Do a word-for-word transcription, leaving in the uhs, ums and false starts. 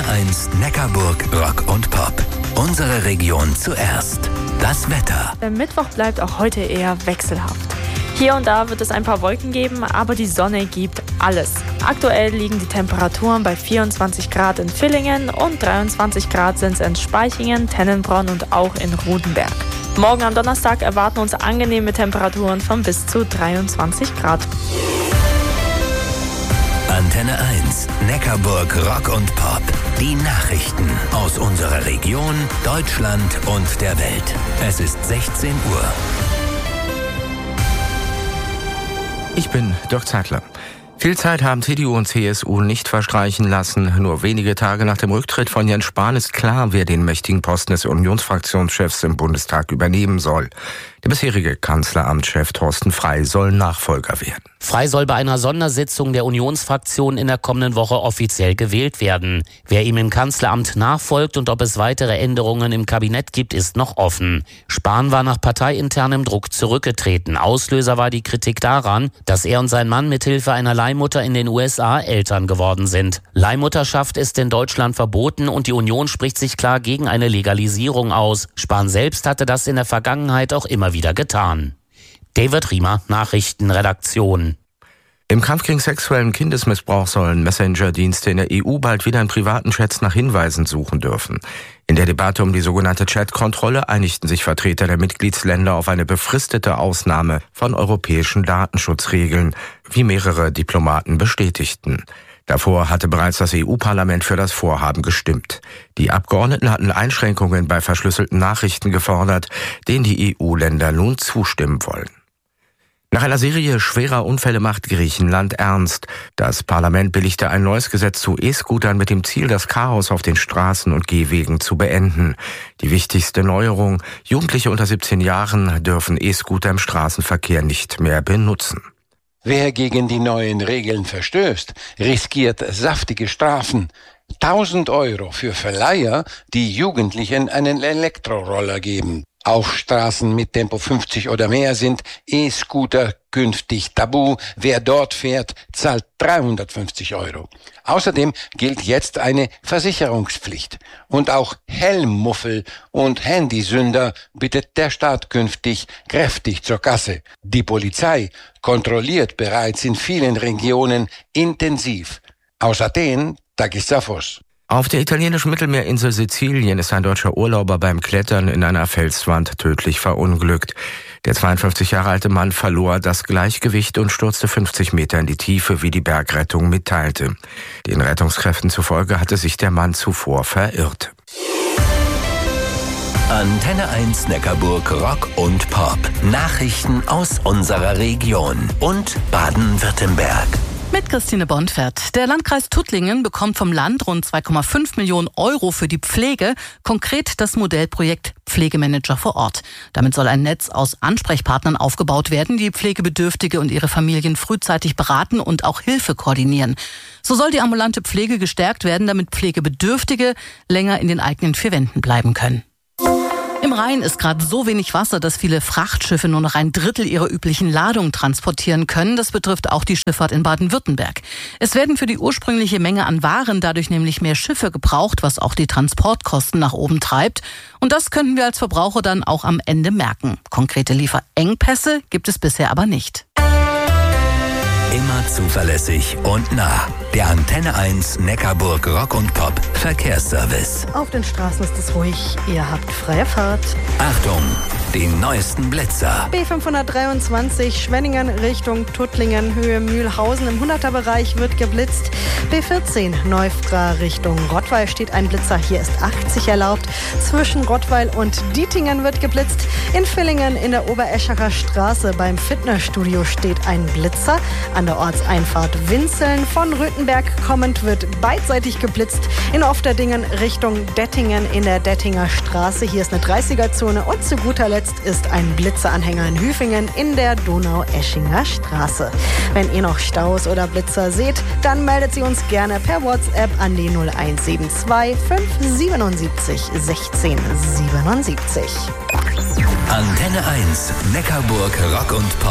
eins Neckarburg Rock und Pop. Unsere Region zuerst. Das Wetter. Der Mittwoch bleibt auch heute eher wechselhaft. Hier und da wird es ein paar Wolken geben, aber die Sonne gibt alles. Aktuell liegen die Temperaturen bei vierundzwanzig Grad in Villingen und dreiundzwanzig Grad sind es in Spaichingen, Tennenbronn und auch in Rudenberg. Morgen am Donnerstag erwarten uns angenehme Temperaturen von bis zu dreiundzwanzig Grad. Antenne eins, Neckarburg Rock und Pop. Die Nachrichten aus unserer Region, Deutschland und der Welt. Es ist sechzehn Uhr. Ich bin Dirk Zeitler. Viel Zeit haben C D U und C S U nicht verstreichen lassen. Nur wenige Tage nach dem Rücktritt von Jens Spahn ist klar, wer den mächtigen Posten des Unionsfraktionschefs im Bundestag übernehmen soll. Der bisherige Kanzleramtschef Thorsten Frey soll Nachfolger werden. Frey soll bei einer Sondersitzung der Unionsfraktion in der kommenden Woche offiziell gewählt werden. Wer ihm im Kanzleramt nachfolgt und ob es weitere Änderungen im Kabinett gibt, ist noch offen. Spahn war nach parteiinternem Druck zurückgetreten. Auslöser war die Kritik daran, dass er und sein Mann mithilfe einer Leihmutter in den U S A Eltern geworden sind. Leihmutterschaft ist in Deutschland verboten und die Union spricht sich klar gegen eine Legalisierung aus. Spahn selbst hatte das in der Vergangenheit auch immer wieder getan. David Riemer, Nachrichtenredaktion. Im Kampf gegen sexuellen Kindesmissbrauch sollen Messenger-Dienste in der E U bald wieder in privaten Chats nach Hinweisen suchen dürfen. In der Debatte um die sogenannte Chat-Kontrolle einigten sich Vertreter der Mitgliedsländer auf eine befristete Ausnahme von europäischen Datenschutzregeln, wie mehrere Diplomaten bestätigten. Davor hatte bereits das E U-Parlament für das Vorhaben gestimmt. Die Abgeordneten hatten Einschränkungen bei verschlüsselten Nachrichten gefordert, denen die E U-Länder nun zustimmen wollen. Nach einer Serie schwerer Unfälle macht Griechenland ernst. Das Parlament billigte ein neues Gesetz zu E-Scootern mit dem Ziel, das Chaos auf den Straßen und Gehwegen zu beenden. Die wichtigste Neuerung: Jugendliche unter siebzehn Jahren dürfen E-Scooter im Straßenverkehr nicht mehr benutzen. Wer gegen die neuen Regeln verstößt, riskiert saftige Strafen. tausend Euro für Verleiher, die Jugendlichen einen Elektroroller geben. Auf Straßen mit Tempo fünfzig oder mehr sind E-Scooter künftig tabu. Wer dort fährt, zahlt dreihundertfünfzig Euro. Außerdem gilt jetzt eine Versicherungspflicht. Und auch Helmmuffel und Handysünder bittet der Staat künftig kräftig zur Kasse. Die Polizei kontrolliert bereits in vielen Regionen intensiv. Aus Athen, Takis Zaphos. Auf der italienischen Mittelmeerinsel Sizilien ist ein deutscher Urlauber beim Klettern in einer Felswand tödlich verunglückt. Der zweiundfünfzig Jahre alte Mann verlor das Gleichgewicht und stürzte fünfzig Meter in die Tiefe, wie die Bergrettung mitteilte. Den Rettungskräften zufolge hatte sich der Mann zuvor verirrt. Antenne eins Neckarburg Rock und Pop. Nachrichten aus unserer Region und Baden-Württemberg. Mit Christine Bonfert. Der Landkreis Tuttlingen bekommt vom Land rund zwei Komma fünf Millionen Euro für die Pflege, konkret das Modellprojekt Pflegemanager vor Ort. Damit soll ein Netz aus Ansprechpartnern aufgebaut werden, die Pflegebedürftige und ihre Familien frühzeitig beraten und auch Hilfe koordinieren. So soll die ambulante Pflege gestärkt werden, damit Pflegebedürftige länger in den eigenen vier Wänden bleiben können. Im Rhein ist gerade so wenig Wasser, dass viele Frachtschiffe nur noch ein Drittel ihrer üblichen Ladung transportieren können. Das betrifft auch die Schifffahrt in Baden-Württemberg. Es werden für die ursprüngliche Menge an Waren dadurch nämlich mehr Schiffe gebraucht, was auch die Transportkosten nach oben treibt. Und das könnten wir als Verbraucher dann auch am Ende merken. Konkrete Lieferengpässe gibt es bisher aber nicht. Immer zuverlässig und nah. Der Antenne eins Neckarburg Rock und Pop Verkehrsservice. Auf den Straßen ist es ruhig. Ihr habt freie Fahrt. Achtung, den neuesten Blitzer. B fünfhundertdreiundzwanzig Schwenningen Richtung Tuttlingen, Höhe Mühlhausen. Im hunderter-Bereich wird geblitzt. B vierzehn Neufra Richtung Rottweil steht ein Blitzer. Hier ist achtzig erlaubt. Zwischen Rottweil und Dietingen wird geblitzt. In Villingen in der Obereschacher Straße beim Fitnessstudio steht ein Blitzer. An der Ortseinfahrt Winzeln von Röthenberg kommend wird beidseitig geblitzt. In Ofterdingen Richtung Dettingen in der Dettinger Straße. Hier ist eine dreißiger-Zone. Und zu guter Letzt ist ein Blitzeranhänger in Hüfingen in der Donaueschinger Straße. Wenn ihr noch Staus oder Blitzer seht, dann meldet sie uns gerne per WhatsApp an die null eins sieben zwei fünf siebenundsiebzig sechzehn siebenundsiebzig. Antenne eins Neckarburg Rock und Pop.